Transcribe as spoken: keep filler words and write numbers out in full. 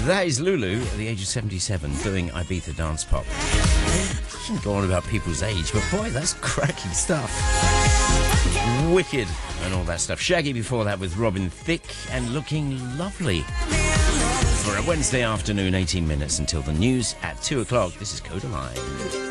That is Lulu at the age of seventy-seven doing Ibiza dance pop. I shouldn't go on about people's age, but boy, that's cracking stuff. Wicked and all that stuff. Shaggy before that with Robin Thicke and Looking Lovely. For a Wednesday afternoon, eighteen minutes until the news at two o'clock. This is Codaline.